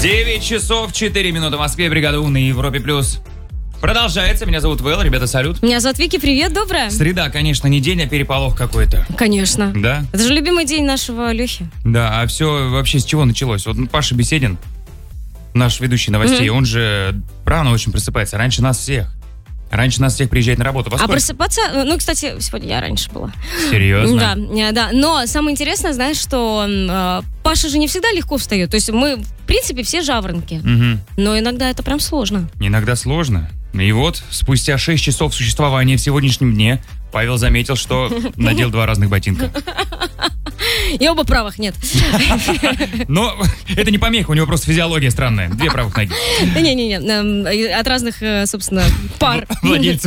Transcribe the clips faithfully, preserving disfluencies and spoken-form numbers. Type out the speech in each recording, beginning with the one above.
девять часов четыре минуты в Москве. Бригада У на Европе плюс продолжается. Меня зовут Вэл. Ребята, салют. Меня зовут Вики. Привет, доброе. Среда, конечно, не день, а переполох какой-то. Конечно. Да? Это же любимый день нашего Лехи. Да, а все вообще с чего началось? Вот Паша Беседин, наш ведущий новостей, mm-hmm. он же рано очень просыпается, раньше нас всех. Раньше нас всех приезжает на работу. Во а сколько? Просыпаться... Ну, кстати, сегодня я раньше была. Серьезно? Да, да. Но самое интересное, знаешь, что э, Паша же не всегда легко встает. То есть мы, в принципе, все жаворонки. Угу. Но иногда это прям сложно. Иногда сложно. И вот, спустя шесть часов существования в сегодняшнем дне, Павел заметил, что надел два разных ботинка. И оба правых нет. Но это не помеха, у него просто физиология странная. Две правых ноги. Да не-не-не, от разных, собственно, пар. Владельцев.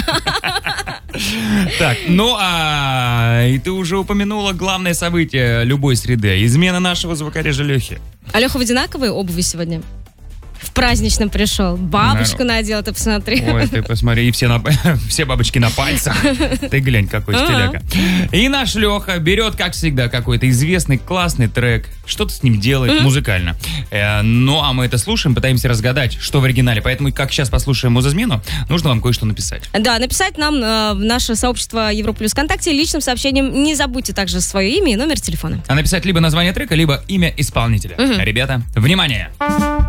Так, ну а и ты уже упомянула главное событие любой среды. Измена нашего звукорежа Лехи. А Леха в одинаковой обуви сегодня? В праздничном пришел. Бабушку надел, ты посмотри. Ой, ты посмотри, и все, на, все бабочки на пальцах. Ты глянь, какой стиляка. И наш Леха берет, как всегда, какой-то известный классный трек, что-то с ним делает музыкально. Э, ну, а мы это слушаем, пытаемся разгадать, что в оригинале. Поэтому, как сейчас послушаем «Музызмену», нужно вам кое-что написать. Да, написать нам э, в наше сообщество Европа Плюс ВКонтакте личным сообщением. Не забудьте также свое имя и номер телефона. А написать либо название трека, либо имя исполнителя. Угу. Ребята, внимание!